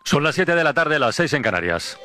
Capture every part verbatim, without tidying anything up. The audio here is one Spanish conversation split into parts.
Son las siete de la tarde, las seis en Canarias.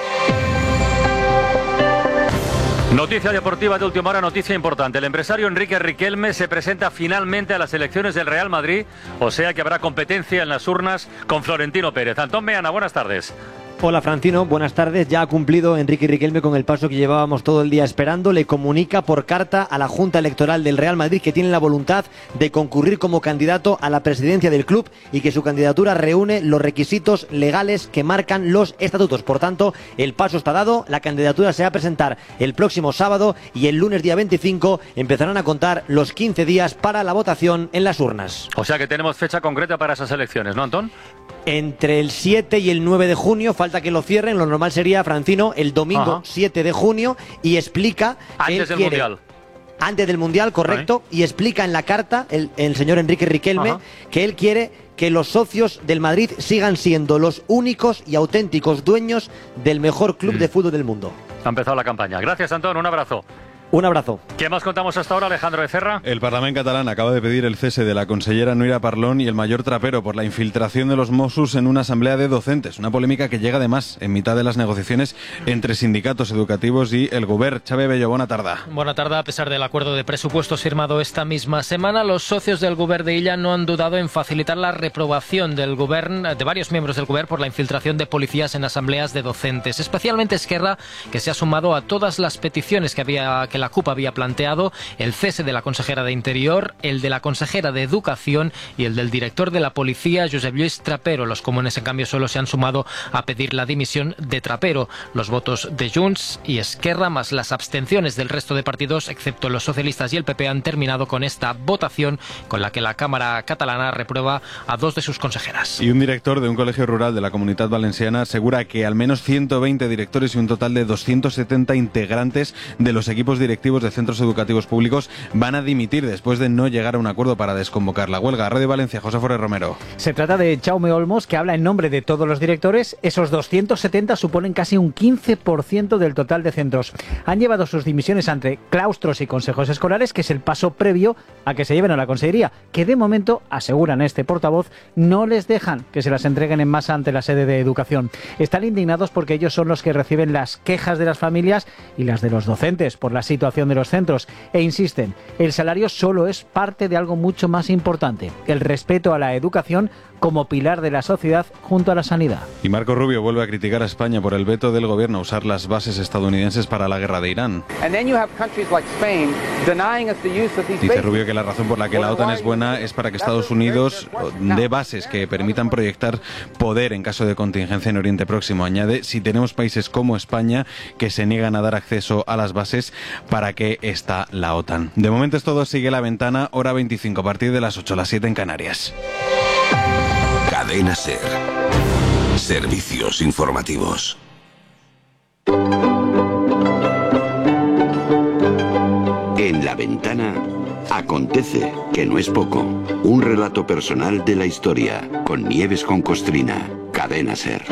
Noticia deportiva de última hora, noticia importante. El empresario Enrique Riquelme se presenta finalmente a las elecciones del Real Madrid, o sea que habrá competencia en las urnas con Florentino Pérez. Antón Meana, buenas tardes. Hola Francino, buenas tardes. Ya ha cumplido Enrique Riquelme con el paso que llevábamos todo el día esperando. Le comunica por carta a la Junta Electoral del Real Madrid que tiene la voluntad de concurrir como candidato a la presidencia del club y que su candidatura reúne los requisitos legales que marcan los estatutos. Por tanto, el paso está dado, la candidatura se va a presentar el próximo sábado y el lunes día veinticinco empezarán a contar los quince días para la votación en las urnas. O sea que tenemos fecha concreta para esas elecciones, ¿no, Antón? Entre el siete y el nueve de junio, falta que lo cierren, lo normal sería, Francino, el domingo Ajá. siete de junio, y explica... Antes del quiere, Mundial. Antes del Mundial, correcto, ¿Vale? Y explica en la carta, el, el señor Enrique Riquelme, Ajá. que él quiere que los socios del Madrid sigan siendo los únicos y auténticos dueños del mejor club mm. de fútbol del mundo. Ha empezado la campaña. Gracias, Antón, un abrazo. Un abrazo. ¿Qué más contamos hasta ahora, Alejandro Becerra? El Parlamento catalán acaba de pedir el cese de la consellera Nuira Parlon y el mayor Trapero por la infiltración de los Mossos en una asamblea de docentes. Una polémica que llega además en mitad de las negociaciones entre sindicatos educativos y el Govern. Xavi Bello, buena tarde. Buena tarde. A pesar del acuerdo de presupuestos firmado esta misma semana, los socios del Govern de Illa no han dudado en facilitar la reprobación del Govern, de varios miembros del Govern por la infiltración de policías en asambleas de docentes. Especialmente Esquerra, que se ha sumado a todas las peticiones que había que la CUP había planteado, el cese de la consejera de Interior, el de la consejera de Educación y el del director de la Policía, Josep Lluís Trapero. Los comunes, en cambio, solo se han sumado a pedir la dimisión de Trapero. Los votos de Junts y Esquerra, más las abstenciones del resto de partidos, excepto los socialistas y el P P, han terminado con esta votación con la que la Cámara catalana reprueba a dos de sus consejeras. Y un director de un colegio rural de la Comunitat Valenciana asegura que al menos ciento veinte directores y un total de doscientos setenta integrantes de los equipos directivos de centros educativos públicos van a dimitir después de no llegar a un acuerdo para desconvocar la huelga. Radio Valencia, José Forés Romero. Se trata de Jaume Olmos, que habla en nombre de todos los directores. Esos doscientos setenta suponen casi un quince por ciento del total de centros. Han llevado sus dimisiones ante claustros y consejos escolares, que es el paso previo a que se lleven a la consejería, que de momento, aseguran este portavoz, no les dejan que se las entreguen en masa ante la sede de Educación. Están indignados porque ellos son los que reciben las quejas de las familias y las de los docentes por la situación de los centros, e insisten, el salario solo es parte de algo mucho más importante, el respeto a la educación como pilar de la sociedad junto a la sanidad. Y Marco Rubio vuelve a criticar a España por el veto del gobierno a usar las bases estadounidenses para la guerra de Irán. Dice Rubio que la razón por la que la OTAN es buena es para que Estados Unidos dé bases que permitan proyectar poder en caso de contingencia en Oriente Próximo. Añade, si tenemos países como España que se niegan a dar acceso a las bases, ¿para qué está la OTAN? De momento es todo, sigue La Ventana, hora veinticinco, a partir de las ocho, las siete en Canarias. Cadena SER. Servicios informativos. En La Ventana acontece, que no es poco. Un relato personal de la historia, con Nieves con Costrina. Cadena SER.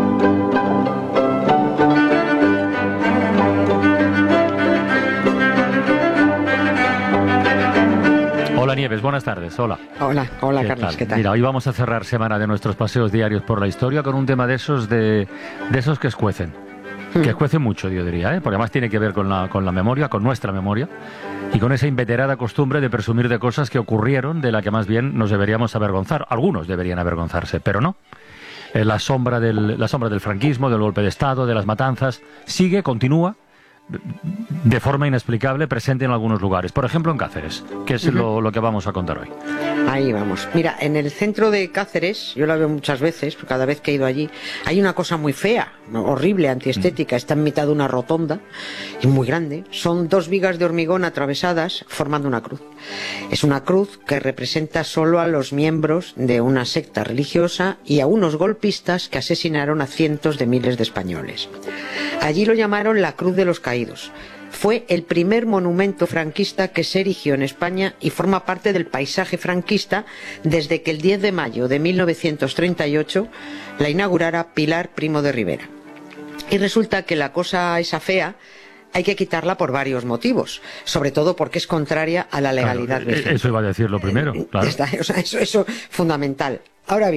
Hola Nieves, buenas tardes, hola. Hola, hola ¿Qué Carlos, tal? ¿qué tal? Mira, hoy vamos a cerrar semana de nuestros paseos diarios por la historia con un tema de esos de, de esos que escuecen, hmm. que escuecen mucho, yo diría, ¿eh? Porque además tiene que ver con la, con la memoria, con nuestra memoria, y con esa inveterada costumbre de presumir de cosas que ocurrieron, de la que más bien nos deberíamos avergonzar. Algunos deberían avergonzarse, pero no. Eh, la sombra del, la sombra del franquismo, del golpe de Estado, de las matanzas, sigue, continúa, de forma inexplicable, presente en algunos lugares. Por ejemplo, en Cáceres, que es uh-huh. lo, lo que vamos a contar hoy. Ahí vamos. Mira, en el centro de Cáceres, yo la veo muchas veces, cada vez que he ido allí, hay una cosa muy fea, horrible, antiestética. Está en mitad de una rotonda, y muy grande. Son dos vigas de hormigón atravesadas formando una cruz. Es una cruz que representa solo a los miembros de una secta religiosa y a unos golpistas que asesinaron a cientos de miles de españoles. Allí lo llamaron la Cruz de los Caídos. Fue el primer monumento franquista que se erigió en España y forma parte del paisaje franquista desde que el diez de mayo de mil novecientos treinta y ocho la inaugurara Pilar Primo de Rivera. Y resulta que la cosa esa fea hay que quitarla por varios motivos, sobre todo porque es contraria a la legalidad claro, vigente. Eso iba a decir lo primero, claro. Está, o sea, eso es fundamental. Ahora bien,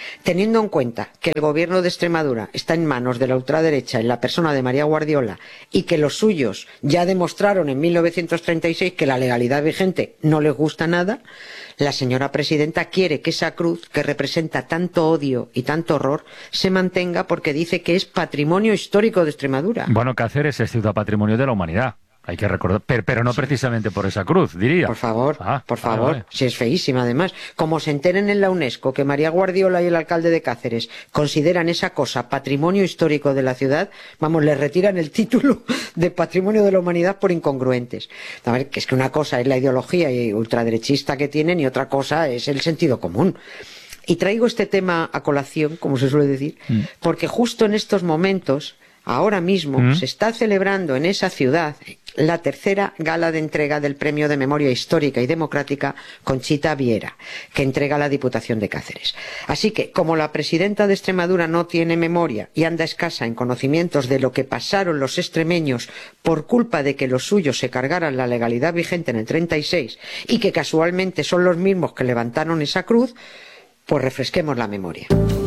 teniendo en cuenta que el gobierno de Extremadura está en manos de la ultraderecha en la persona de María Guardiola y que los suyos ya demostraron en mil novecientos treinta y seis que la legalidad vigente no les gusta nada, la señora presidenta quiere que esa cruz, que representa tanto odio y tanto horror, se mantenga porque dice que es patrimonio histórico de Extremadura. Bueno, Cáceres es ciudad patrimonio de la humanidad. Hay que recordar, pero, pero no precisamente por esa cruz, diría. Por favor, ah, por favor, vale, vale. Si es feísima además. Como se enteren en la UNESCO que María Guardiola y el alcalde de Cáceres consideran esa cosa patrimonio histórico de la ciudad, vamos, le retiran el título de patrimonio de la humanidad por incongruentes. A ver, que es que una cosa es la ideología ultraderechista que tienen y otra cosa es el sentido común. Y traigo este tema a colación, como se suele decir, mm. porque justo en estos momentos, ahora mismo, mm. se está celebrando en esa ciudad la tercera gala de entrega del Premio de Memoria Histórica y Democrática Conchita Viera, que entrega la Diputación de Cáceres. Así que, como la presidenta de Extremadura no tiene memoria y anda escasa en conocimientos de lo que pasaron los extremeños por culpa de que los suyos se cargaran la legalidad vigente en el treinta y seis y que casualmente son los mismos que levantaron esa cruz, pues refresquemos la memoria.